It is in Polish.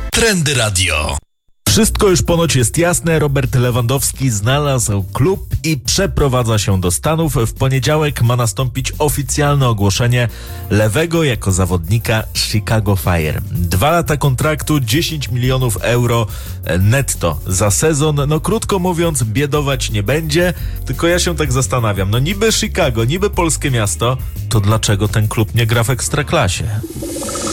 Trendy Radio. Wszystko już ponoć jest jasne. Robert Lewandowski znalazł klub i przeprowadza się do Stanów. W poniedziałek ma nastąpić oficjalne ogłoszenie Lewego jako zawodnika Chicago Fire. 2 lata kontraktu, 10 milionów euro netto za sezon. No krótko mówiąc, biedować nie będzie. Tylko ja się tak zastanawiam. No niby Chicago, niby polskie miasto, to dlaczego ten klub nie gra w Ekstraklasie?